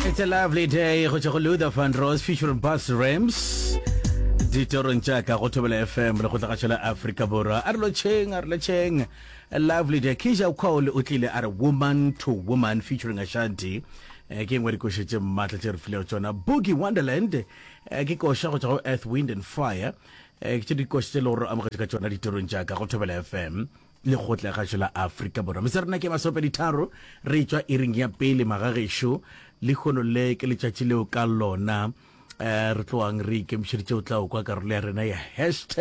It's a lovely day. Go tswa go Luther Van Rose featuring Bus Rams. Ditorong Chaka go Thobela FM le go tla ga Africa Borwa. A re lotšheng. A lovely day. Kisha Cole o tlile a re woman to woman featuring Ashanti. Ke ngwe di koshetse mmatla tse re filego tsona. Boogie Wonderland. Ke kosha go tswa go Earth, Wind and Fire. Ke di koshetse le gore amogetse ka tsona ditorong Chaka go Thobela FM. Le khotla ga tshela Africa Borwa me serena ke masope ditharo re tswa iring ya pele magagesho le khono le ke letšatši leo ka lona re tloang re ke mshiretse o tla o kwa karolo ya rena ya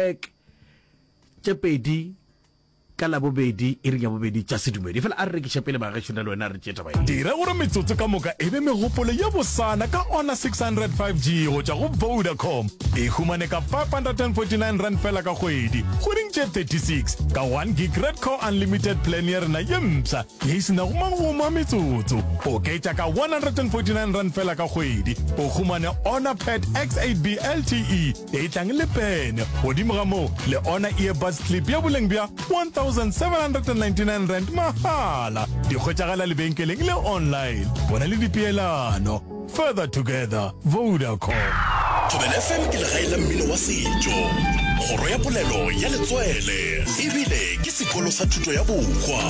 #tshepedi ka la bobedi iring ya bobedi tša sedumedi fela a re ke shapele magagesho na lona re tšeta ba dira gore metsotso ka moka ebe megopolo ya bosana ka ona 605G go tša go Vodacom e humane ka 549 rand fela ka kgwedi kgweding tše 36 ka 1 gig red core unlimited plan ya rena ye mpša ye e sena go mangoma metsotso o ketša ka 149 rand fela ka kgwedi o humane ona pad X8B LTE e tlang le pene godimo ga moo le ona earbuds clip ya boleng bja 1799 rand mahala di kgwetšagala lebenkeleng le online bona le dipeelano further together Vodacom. Thobela FM ke legae la mmino wa setšo kgoro ya polelo ya letswele ebile ke sekolo sa thuto ya bokgwa.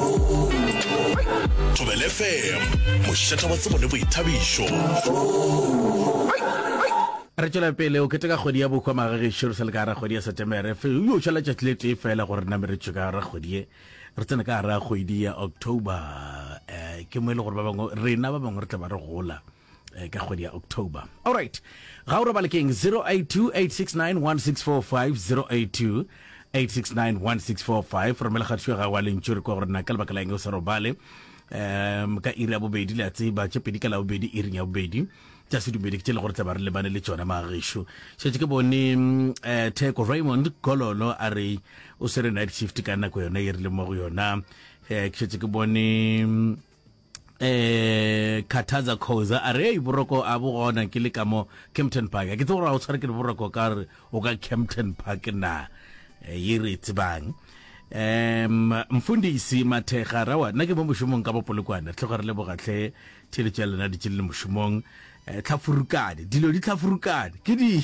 Thobela FM mošata wa tsebo le boithabišo. re tšwela pele o keteka kgwedi ya bokgwa magagesho re sa le ka gara kgwedi ya Setemere yo tšwela tšatši le tee fela gore nna re tšwe ka gara kgwedi ye re tsena ka gara kgwedi ya October ke mo e le gore ba bangwe rena ba bangwe re tla ba re gola ka kgwedi ya October. All right, ga o roba lekeng 082-869-1645 082-869-1645 romela kgatšwe ga wa lentšo re kwa gore nna ka lebaka la eng o sa robale ka iri ya bobedi le a tseba tšepedi ka la bobedi iring ya bobedi tša sedumedi ke tše le gore tla ba re lebane le tšona magagesho šetše ke bone Theko Raymond Kololo a re o sere night shift ka nako yona e rile mo go yona ke šetše ke bone Kataza Khoza a re boroko a bogona ke le ka mo Kempton Park ke tse gore a o tshware ke le boroko ka re o ka Kempton Park na ye re tsebang mfundisi Mathega rawa nna ke mo mošomong ka bopolokwana tle gore le bogatlhe theletša lena di tšele mošomong tlhafurukane dilo di tlhafurukane ke di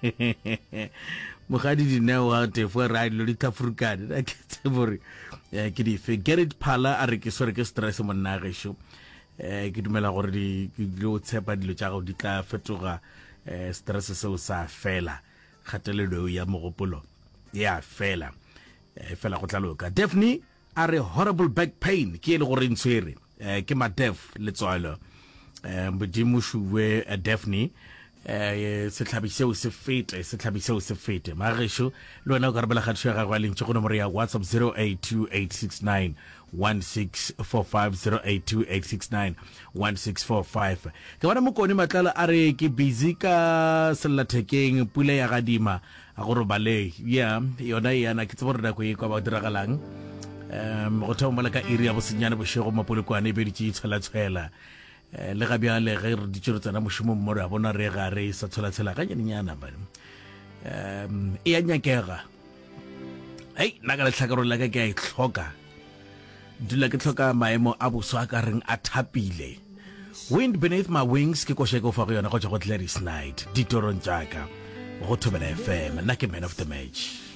mogadi dineo wa tefo ra dilo di tlhafurukane na ke tsebore ke di fe Gerrit Phala a re ke sore ke stress monna gesho ke dumela gore di lo tshepa dilo tša go di tla fetoga stress seo sa fela kgatelelo ya mogopolo ya fela fela go tla loka Daphne a re horrible back pain ke le gore ntshwere ke ma def letswalo modimo shuwe Daphne setlhabi seo se fete magesho le wena o ka rebela kgatšo ya gago a lentše go nomoro ya WhatsApp 082-869-1645 ke bona mokone matlala a re ke busy ka sellathekeng pula ya gadima a go robale ya yona yana ke tsebo re nako e kwa ba diragalang go theomola ka iri ya bosenyane bošego mapolokwane e be di tše itshwela le ga bjale ge re ditšero tsena mošomo mmore a bona re ga re sa tsholatshela ka nyanenyana e a nyakega nna ka letlhakaro la ka ke a e tlhoka dula ke tlhoka maemo a boso a ka reng a thapile Wind Beneath My Wings ke koše ke o fa go yona go tšwa go Gladys Knight ditorong tšaka go Thobela FM nna ke man of the match.